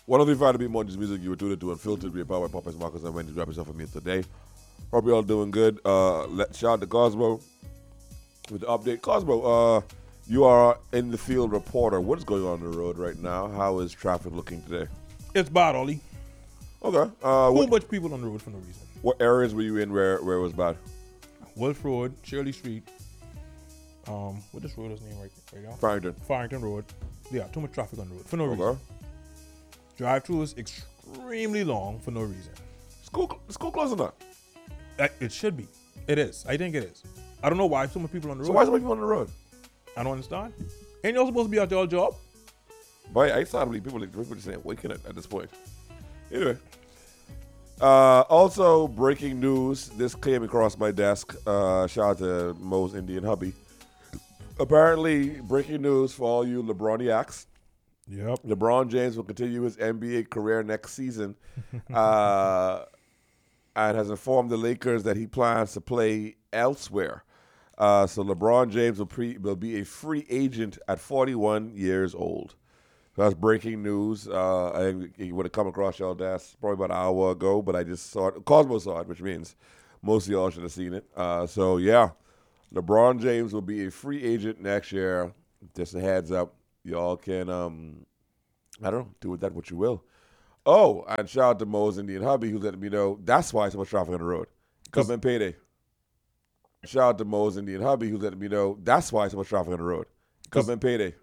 103.5 to be more just music. You were tuned into Unfiltered. We are powered by Popeyes, Marcus, and Wendy's. Wrapping stuff for me today. Hope you all doing good. Shout out to Cosmo with the update. Cosmo, you are in the field reporter. What is going on the road right now? How is traffic looking today? It's bad, Ollie. Okay. Whole bunch of people on the road for no reason. What areas were you in where it was bad? Wolf Road, Shirley Street. What this road is name right now? Farrington Road. Yeah, too much traffic on the road for no reason. Drive-through is extremely long for no reason. School closing up. It should be. It is. I think it is. I don't know why so many people on the road. So why so many people on the road? I don't understand. Ain't y'all supposed to be out your job? But I started believe people just ain't waking up at this point. Anyway. Also, breaking news. This came across my desk. Shout out to Mo's Indian Hubby. Apparently, breaking news for all you LeBroniacs. Yep. LeBron James will continue his NBA career next season and has informed the Lakers that he plans to play elsewhere. So LeBron James will be a free agent at 41 years old. So that's breaking news. I think it would have come across y'all desk probably about an hour ago, but I just saw it. Cosmo saw it, which means most of y'all should have seen it. So, yeah, LeBron James will be a free agent next year. Just a heads up. Y'all can, I don't know, do with that what you will. Oh, and shout out to Mo's Indian Hubby who's letting me know that's why so much traffic on the road. Government payday. Shout out to Mo's Indian Hubby who's letting me know that's why so much traffic on the road. Government payday.